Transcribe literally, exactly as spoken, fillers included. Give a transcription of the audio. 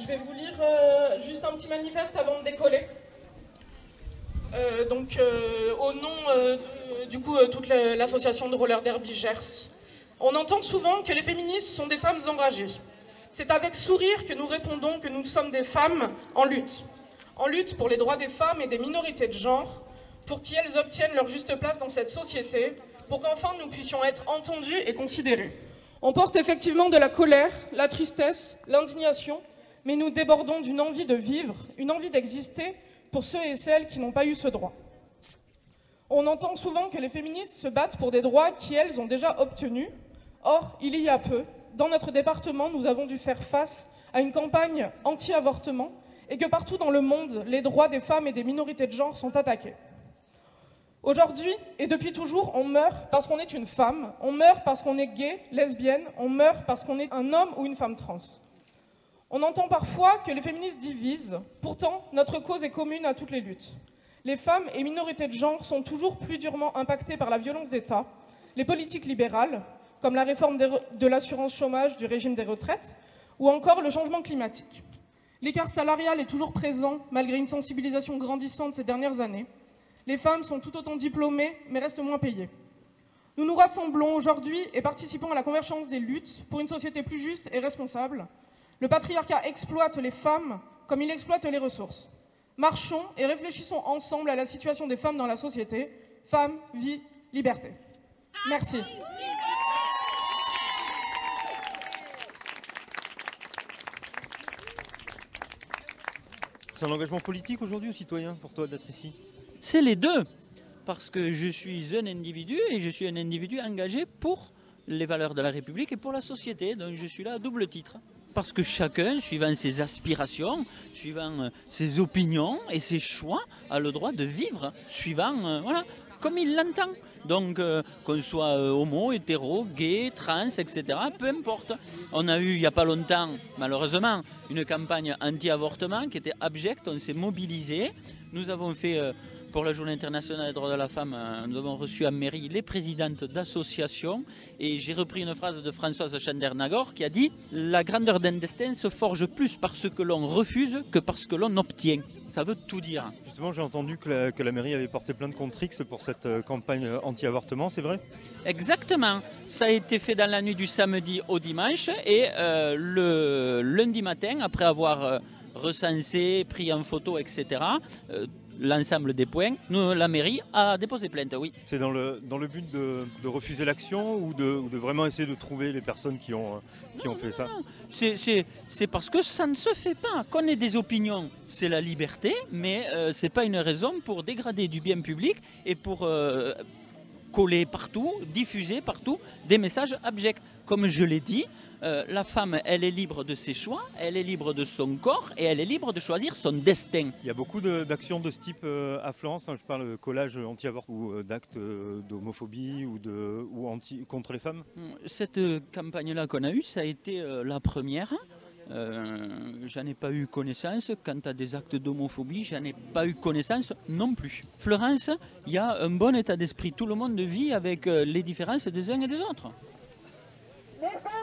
vais vous lire euh, juste un petit manifeste avant de décoller. Euh, donc, euh, au nom euh, de, du coup, euh, toute l'association de roller derby Gers. On entend souvent que les féministes sont des femmes enragées. C'est avec sourire que nous répondons que nous sommes des femmes en lutte. En lutte pour les droits des femmes et des minorités de genre, pour qu'elles obtiennent leur juste place dans cette société, pour qu'enfin nous puissions être entendus et considérés. On porte effectivement de la colère, la tristesse, l'indignation, mais nous débordons d'une envie de vivre, une envie d'exister pour ceux et celles qui n'ont pas eu ce droit. On entend souvent que les féministes se battent pour des droits qui, elles, ont déjà obtenus. Or, il y a peu, dans notre département, nous avons dû faire face à une campagne anti-avortement et que partout dans le monde, les droits des femmes et des minorités de genre sont attaqués. Aujourd'hui, et depuis toujours, on meurt parce qu'on est une femme, on meurt parce qu'on est gay, lesbienne, on meurt parce qu'on est un homme ou une femme trans. On entend parfois que les féministes divisent, pourtant notre cause est commune à toutes les luttes. Les femmes et minorités de genre sont toujours plus durement impactées par la violence d'État, les politiques libérales, comme la réforme de l'assurance chômage du régime des retraites, ou encore le changement climatique. L'écart salarial est toujours présent, malgré une sensibilisation grandissante ces dernières années. Les femmes sont tout autant diplômées, mais restent moins payées. Nous nous rassemblons aujourd'hui et participons à la convergence des luttes pour une société plus juste et responsable. Le patriarcat exploite les femmes comme il exploite les ressources. Marchons et réfléchissons ensemble à la situation des femmes dans la société. Femmes, vie, liberté. Merci. C'est un engagement politique aujourd'hui ou citoyen pour toi d'être ici? C'est les deux, parce que je suis un individu et je suis un individu engagé pour les valeurs de la République et pour la société. Donc je suis là à double titre. Parce que chacun, suivant ses aspirations, suivant ses opinions et ses choix, a le droit de vivre, suivant, euh, voilà, comme il l'entend. Donc euh, qu'on soit euh, homo, hétéro, gay, trans, et cetera, peu importe. On a eu il n'y a pas longtemps, malheureusement, une campagne anti-avortement qui était abjecte, on s'est mobilisé. Nous avons fait... Euh, Pour la Journée internationale des droits de la femme, nous avons reçu à mairie les présidentes d'associations et j'ai repris une phrase de Françoise Chandernagor qui a dit « La grandeur d'un destin se forge plus par ce que l'on refuse que par ce que l'on obtient ». Ça veut tout dire. Justement, j'ai entendu que la, que la mairie avait porté plainte contre X pour cette campagne anti-avortement, c'est vrai? Exactement. Ça a été fait dans la nuit du samedi au dimanche et euh, le lundi matin, après avoir euh, recensé, pris en photo, et cetera, euh, l'ensemble des points, nous, la mairie a déposé plainte, oui. C'est dans le, dans le but de, de refuser l'action ou de, ou de vraiment essayer de trouver les personnes qui ont, qui non, ont fait non, ça? C'est parce que ça ne se fait pas. Qu'on ait des opinions, c'est la liberté, mais euh, ce n'est pas une raison pour dégrader du bien public et pour euh, coller partout, diffuser partout des messages abjects. Comme je l'ai dit, euh, la femme, elle est libre de ses choix, elle est libre de son corps et elle est libre de choisir son destin. Il y a beaucoup d'actions de, de ce type euh, à Florence, enfin, je parle de collage anti-avort ou euh, d'actes euh, d'homophobie ou, de, ou anti, contre les femmes. Cette euh, campagne-là qu'on a eue, ça a été euh, la première. Euh, j'en ai pas eu connaissance. Quant à des actes d'homophobie, j'en ai pas eu connaissance non plus. Florence, il y a un bon état d'esprit. Tout le monde vit avec euh, les différences des uns et des autres. Les femmes